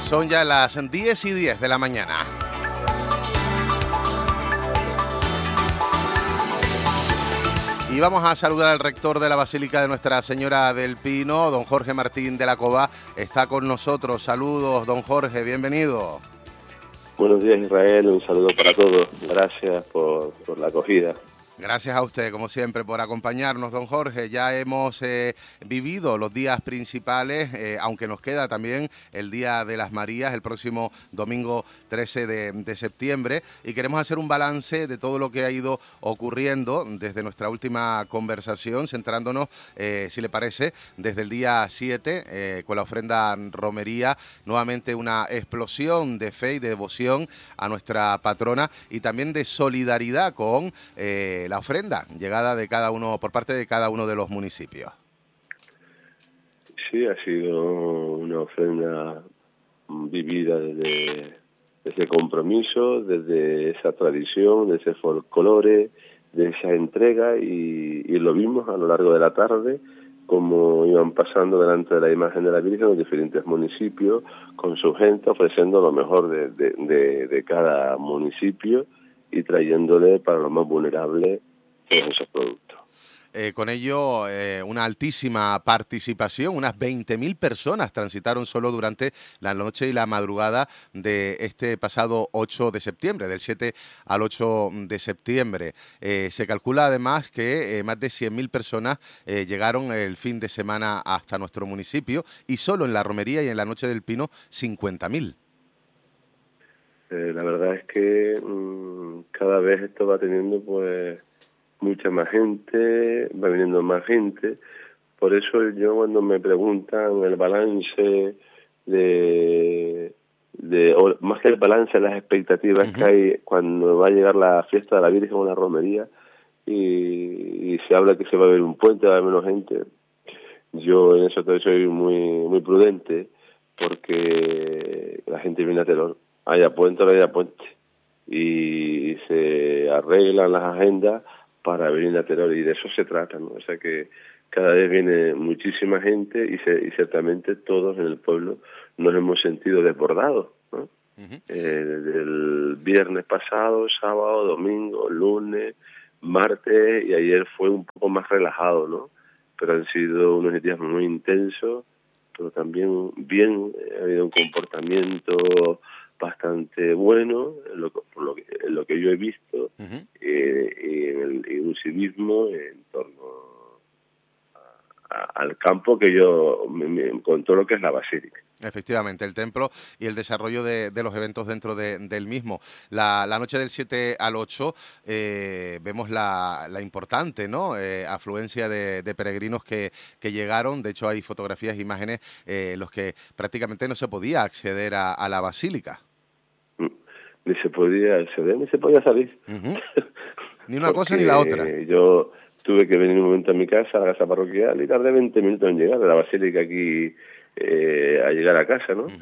Son ya las 10:10 de la mañana. Y vamos a saludar al rector de la Basílica de Nuestra Señora del Pino, don Jorge Martín de la Cova. Está con nosotros. Saludos, don Jorge, bienvenido. Buenos días, Israel, un saludo para todos. Gracias por la acogida. Gracias a usted, como siempre, por acompañarnos, don Jorge. Ya hemos vivido los días principales, aunque nos queda también el Día de las Marías, el próximo domingo 13 de septiembre, y queremos hacer un balance de todo lo que ha ido ocurriendo desde nuestra última conversación, centrándonos, si le parece, desde el día 7, con la ofrenda romería, nuevamente una explosión de fe y de devoción a nuestra patrona y también de solidaridad con la ofrenda llegada de cada uno, por parte de cada uno de los municipios. Sí, ha sido una ofrenda vivida desde ese compromiso, desde esa tradición, de ese folclore, de esa entrega, y lo vimos a lo largo de la tarde, como iban pasando delante de la imagen de la Virgen los diferentes municipios, con su gente ofreciendo lo mejor de cada municipio y trayéndole para los más vulnerables todos esos productos. Con ello, una altísima participación, unas 20.000 personas transitaron solo durante la noche y la madrugada de este pasado 8 de septiembre, del 7 al 8 de septiembre. Se calcula además que más de 100.000 personas llegaron el fin de semana hasta nuestro municipio, y solo en la romería y en la Noche del Pino 50.000. La verdad es que cada vez esto va teniendo pues mucha más gente, va viniendo más gente. Por eso yo, cuando me preguntan el balance o más que el balance, las expectativas que hay cuando va a llegar la fiesta de la Virgen o la romería, y se habla que se va a ver un puente, va a haber menos gente, yo en eso todavía soy muy prudente, porque la gente viene a Teror, haya puente o no haya puente, y se arreglan las agendas para venir a Teror, y de eso se trata, ¿no? O sea que cada vez viene muchísima gente, y ciertamente todos en el pueblo nos hemos sentido desbordados, ¿no? Desde el viernes pasado, sábado, domingo, lunes, martes, y ayer fue un poco más relajado, ¿no? Pero han sido unos días muy intensos, pero también bien, ha habido un comportamiento bastante bueno, en lo que yo he visto, y un civismo en torno al campo que con todo lo que es la basílica. Efectivamente, el templo y el desarrollo de los eventos dentro del mismo. La noche del 7 al 8 vemos la importante, ¿no? Afluencia de peregrinos que llegaron. De hecho, hay fotografías e imágenes en los que prácticamente no se podía acceder a la basílica. Ni se podía acceder, ni se podía salir. Ni una cosa ni la otra. Yo tuve que venir un momento a mi casa, a la casa parroquial, y tardé 20 minutos en llegar de la basílica aquí a llegar a casa, ¿no?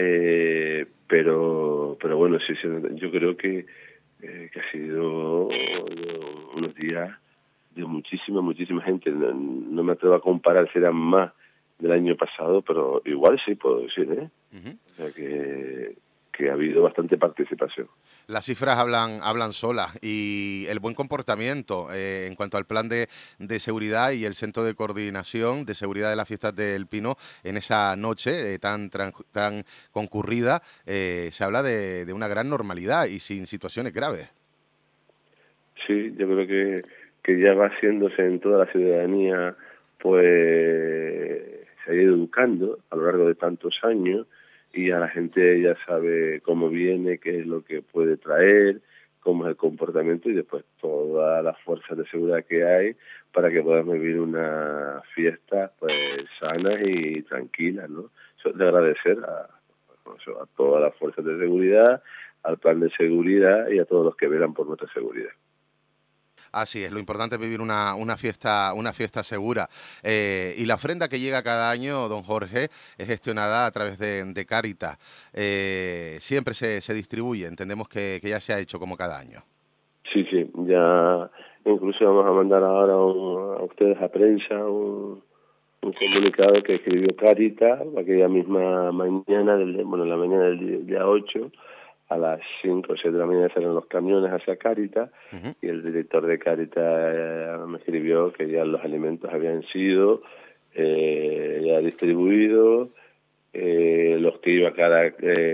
Pero bueno, sí, yo creo que ha sido unos días de muchísima gente. No me atrevo a comparar si eran más del año pasado, pero igual sí puedo decir, ¿eh? O sea que ha habido bastante participación. Las cifras hablan solas, y el buen comportamiento en cuanto al plan de seguridad y el centro de coordinación de seguridad de las fiestas del Pino en esa noche tan concurrida, se habla de una gran normalidad y sin situaciones graves. Sí, yo creo que ya va haciéndose en toda la ciudadanía, pues se ha ido educando a lo largo de tantos años, y a la gente ya sabe cómo viene, qué es lo que puede traer, cómo es el comportamiento, y después todas las fuerzas de seguridad que hay para que podamos vivir una fiesta pues sanas y tranquilas, ¿no? Eso es de agradecer a todas las fuerzas de seguridad, al plan de seguridad y a todos los que velan por nuestra seguridad. Así es, lo importante es vivir una fiesta segura. Y la ofrenda que llega cada año, don Jorge, es gestionada a través de Cáritas. Siempre se distribuye, entendemos que ya se ha hecho como cada año. Sí, ya incluso vamos a mandar ahora a ustedes a prensa un comunicado que escribió Cáritas aquella misma mañana, la mañana del día 8, a las 5 o 6 de la mañana salen los camiones hacia Cáritas, y el director de Cáritas me escribió que ya los alimentos habían sido ya distribuidos, los que iba cada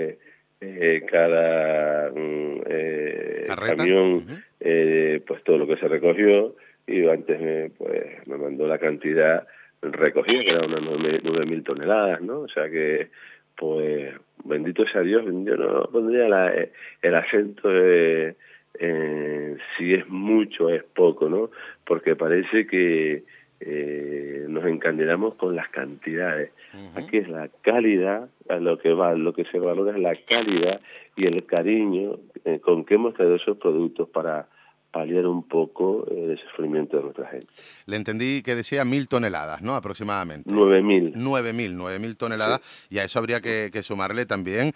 camión, pues todo lo que se recogió, y antes me mandó la cantidad recogida, que era unas 9.000 toneladas, ¿no? O sea que, pues, bendito sea Dios, yo no pondría el acento si es mucho o es poco, ¿no? Porque parece que nos encandilamos con las cantidades. Aquí es la calidad, a lo que se valora es la calidad y el cariño con que hemos traído esos productos para paliar un poco el sufrimiento de nuestra gente. Le entendí que decía 1.000 toneladas, ¿no? Aproximadamente. 9.000. 9.000 toneladas, sí. Y a eso habría que sumarle también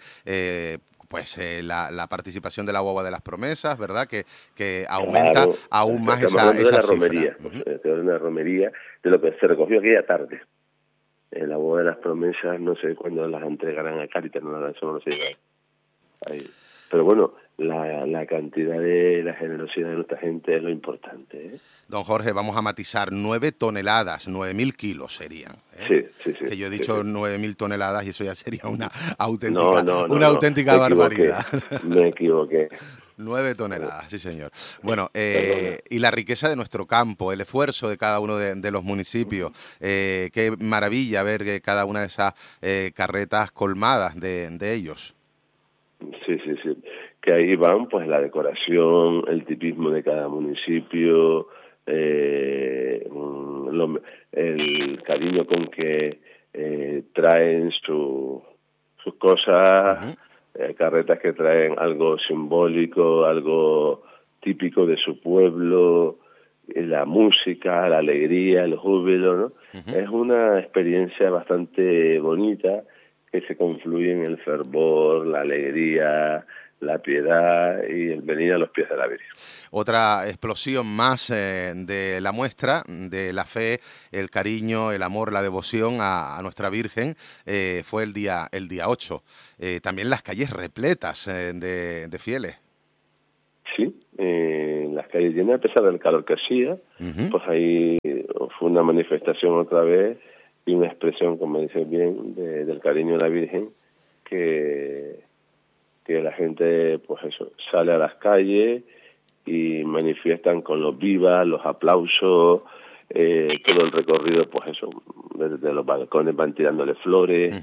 la participación de la guagua de las promesas, ¿verdad? Que aumenta, claro, aún más esa de la cifra. Romería, de la romería, de lo que se recogió aquella tarde. La guagua de las promesas, no sé cuándo las entregarán a Cáritas, eso no lo sé. Ahí. Pero bueno, la cantidad de la generosidad de nuestra gente es lo importante, ¿eh? Don Jorge, vamos a matizar, 9 toneladas, 9.000 kilos serían, ¿eh? Sí. Que yo he dicho 9.000 toneladas y eso ya sería una auténtica barbaridad. Me equivoqué. 9 toneladas, sí señor. Bueno, y la riqueza de nuestro campo, el esfuerzo de cada uno de los municipios, qué maravilla ver que cada una de esas carretas colmadas de ellos. Sí. Que ahí van pues la decoración, el tipismo de cada municipio, el cariño con que traen sus cosas, carretas que traen algo simbólico, algo típico de su pueblo, la música, la alegría, el júbilo, ¿no? Es una experiencia bastante bonita que se confluye en el fervor, la alegría, la piedad y el venir a los pies de la Virgen. Otra explosión más de la muestra de la fe, el cariño, el amor, la devoción a nuestra Virgen fue el día 8. También las calles repletas de fieles. Sí, las calles llenas a pesar del calor que hacía, pues ahí fue una manifestación otra vez y una expresión, como dices bien, del cariño a la Virgen, que la gente, pues eso, sale a las calles y manifiestan con los vivas, los aplausos, todo el recorrido, pues eso, desde los balcones van tirándole flores,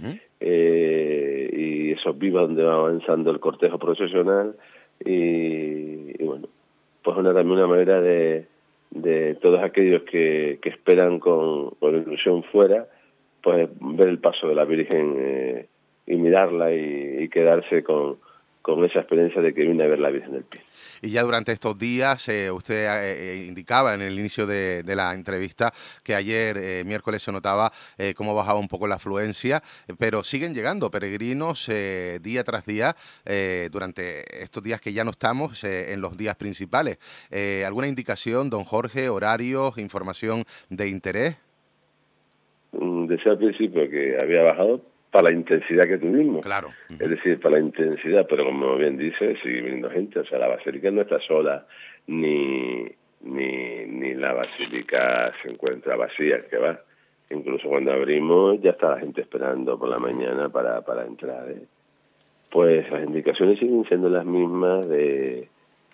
y esos vivas donde va avanzando el cortejo procesional, y bueno, pues también una manera de todos aquellos que esperan con ilusión fuera, pues ver el paso de la Virgen y mirarla y quedarse con esa experiencia de que viene a ver la Virgen del Pi. Y ya durante estos días, usted indicaba en el inicio de la entrevista que ayer, miércoles, se notaba cómo bajaba un poco la afluencia, pero siguen llegando peregrinos día tras día durante estos días que ya no estamos en los días principales. ¿Alguna indicación, don Jorge, horarios, información de interés? Decía al principio que había bajado para la intensidad que tuvimos. Claro. Es decir, para la intensidad, pero como bien dice, sigue viniendo gente. O sea, la basílica no está sola, ni la basílica se encuentra vacía, que va. Incluso cuando abrimos ya está la gente esperando por la mañana para entrar, ¿eh? Pues las indicaciones siguen siendo las mismas de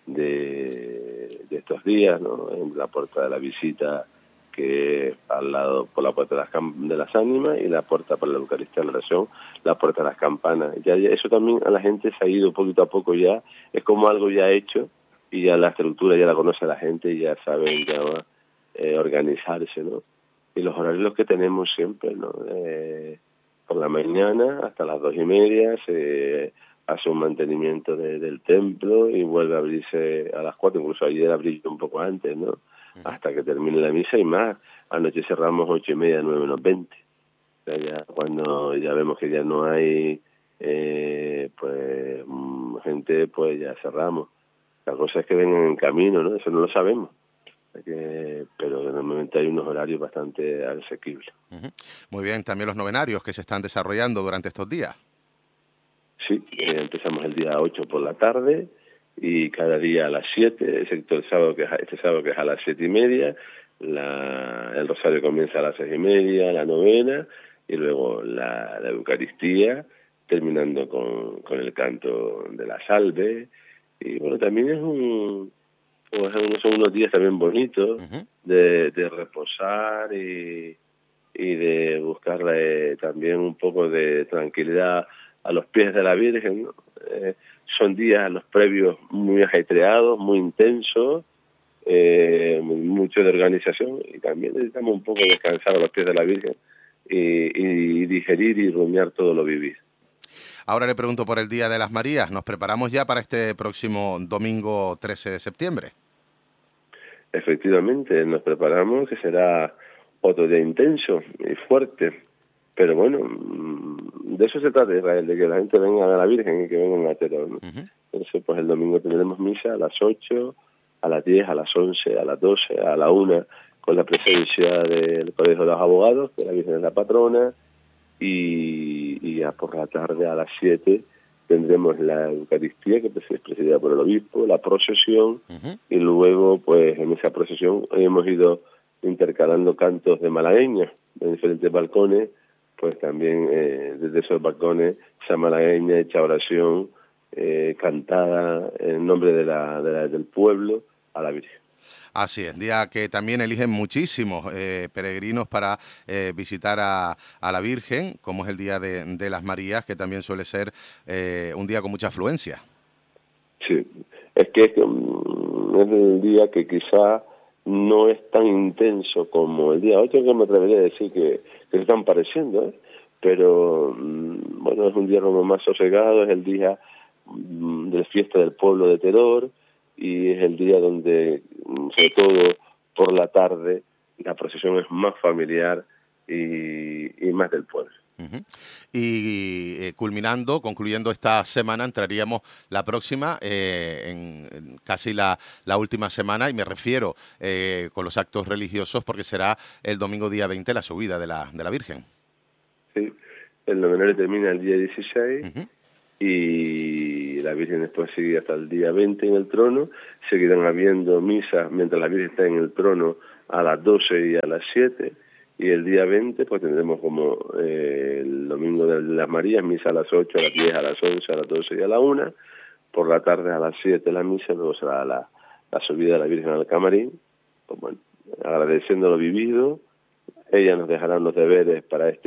estos días, ¿no? En la puerta de la visita, que al lado por la puerta de las ánimas, y la puerta para la Eucaristía de la oración, la puerta de las campanas. Ya eso también a la gente se ha ido poquito a poco ya, es como algo ya hecho, y ya la estructura ya la conoce la gente y ya saben ya organizarse, ¿no? Y los horarios que tenemos siempre, ¿no? Por la mañana hasta las 2:30 se hace un mantenimiento del templo y vuelve a abrirse a las 4, incluso ayer abrí un poco antes, ¿no? Hasta que termine la misa y más. Anoche cerramos 8:30, 9:20. O sea, ya cuando ya vemos que ya no hay gente, pues ya cerramos. La cosa es que vengan en camino, ¿no? Eso no lo sabemos. pero normalmente hay unos horarios bastante asequibles. Muy bien, también los novenarios que se están desarrollando durante estos días. Sí, empezamos el día 8 por la tarde y cada día a las 7, excepto el sábado este sábado que es a las 7:30, el rosario comienza a las 6:30, la novena, y luego la Eucaristía, terminando con el canto de la salve. Y bueno, también son unos días también bonitos de reposar y de buscar también un poco de tranquilidad a los pies de la Virgen, ¿no? Son días los previos muy ajetreados, muy intensos, mucho de organización, y también necesitamos un poco descansar a los pies de la Virgen y digerir y rumiar todo lo vivido. Ahora le pregunto por el Día de las Marías. ¿Nos preparamos ya para este próximo domingo 13 de septiembre? Efectivamente, nos preparamos, que será otro día intenso y fuerte, pero bueno, de eso se trata, Israel, de que la gente venga a la Virgen y que vengan a Teror, ¿no? Entonces, pues el domingo tendremos misa a las 8, a las 10, a las 11, a las 12, a la 1, con la presencia del Colegio de los Abogados, que la Virgen es la patrona, y ya por la tarde a las 7 tendremos la Eucaristía, que es presidida por el obispo, la procesión, y luego, pues en esa procesión hemos ido intercalando cantos de malagueña de diferentes balcones, pues también desde esos balcones esa malagueña hecha oración cantada en nombre del pueblo a la Virgen. Así es, día que también eligen muchísimos peregrinos para visitar a la Virgen, como es el Día de las Marías, que también suele ser un día con mucha afluencia. Sí, es el día que quizá no es tan intenso como el día 8, que me atrevería a decir que se están pareciendo, pero bueno, es un día como más sosegado, es el día de la fiesta del pueblo de Teror, y es el día donde, sobre todo por la tarde, la procesión es más familiar y más del pueblo. Y concluyendo esta semana, entraríamos la próxima, en casi la última semana, y me refiero con los actos religiosos, porque será el domingo día 20 la subida de la Virgen. Sí, el novenario termina el día 16, y la Virgen después sigue hasta el día 20 en el trono. Seguirán habiendo misas mientras la Virgen está en el trono a las 12 y a las 7, y el día 20 pues tendremos como el domingo de las Marías, misa a las 8, a las 10, a las 11, a las 12 y a la 1, por la tarde a las 7 la misa, luego será la subida de la Virgen al camarín. Pues bueno, agradeciendo lo vivido, ella nos dejará los deberes para este